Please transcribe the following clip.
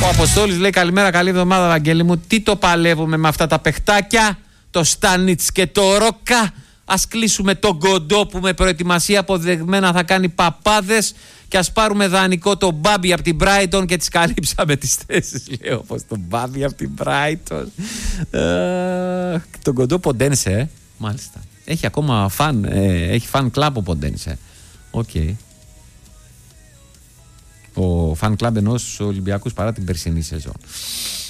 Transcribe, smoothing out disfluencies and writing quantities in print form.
Ο Αποστόλης λέει καλημέρα, καλή εβδομάδα Βαγγέλη μου. Τι το παλεύουμε με αυτά τα παιχτάκια, το Στάνιτς και το Ρόκα. Ας κλείσουμε τον Κοντό που με προετοιμασία αποδεδειγμένα θα κάνει παπάδες και ας πάρουμε δανεικό τον Μπάμπι από την Brighton και τις καλύψαμε τις θέσεις. Λέω όπως τον Μπάμπι από την Brighton. Τον Κοντό Ποντένσε, μάλιστα. Έχει ακόμα φαν, έχει φαν κλαμπ ο Ποντένσε. Οκ. Ο φαν κλαμπ ενός Ολυμπιακούς παρά την περσινή σεζόν.